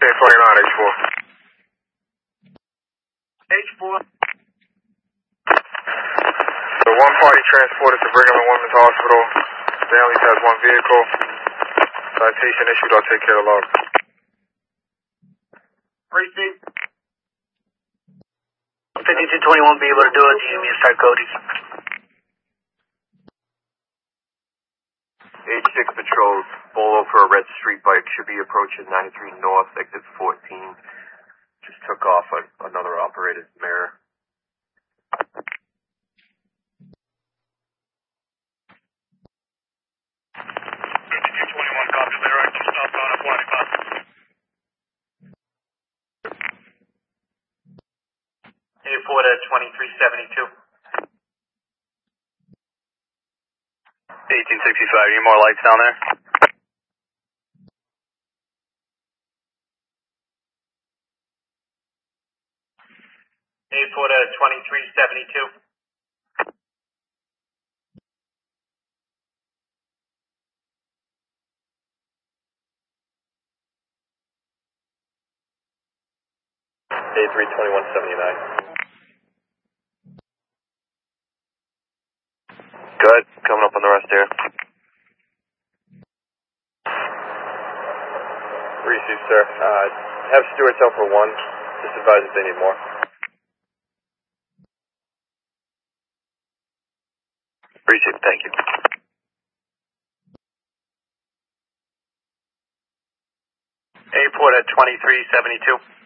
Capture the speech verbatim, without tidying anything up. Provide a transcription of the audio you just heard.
fifteen twenty-nine, H four. H four. So one party transported to Brigham and Women's Hospital. Families has one vehicle. Citation issued, I'll take care of the log. Precinct. fifty-two twenty-one be able to do it. You need me to start coding. H six patrols, follow for a red street bike, should be approaching ninety-three North, exit fourteen. Just took off a, another operated mirror. fifty-two twenty-one, copy, later on, just southbound of forty-five. A four to twenty-three seventy-two. eighteen sixty-five, any more lights down there? A four to twenty-three seventy-two. A three twenty-one seventy-nine. Good, coming up on the rest here. Receive, sir. Uh, have Stewart's out for one. Just advise if they need more. Receive, thank you. A four to twenty-three seventy-two.